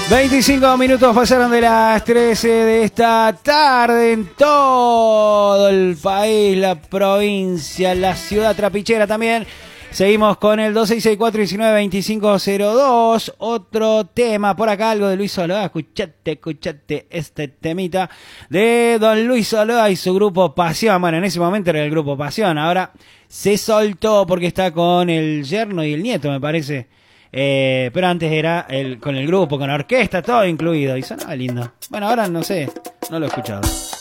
25 minutos pasaron de las 13 de esta tarde en todo el país, la provincia, la ciudad trapichera también. Seguimos con el 2664-192502. Otro tema por acá, algo de Luis Soledad. Escuchate este temita de don Luis Soledad y su grupo Pasión. Bueno, en ese momento era el grupo Pasión. Ahora se soltó porque está con el yerno y el nieto, me parece. Pero antes era con el grupo, con la orquesta, todo incluido. Y sonaba lindo. Bueno, ahora no sé, no lo he escuchado.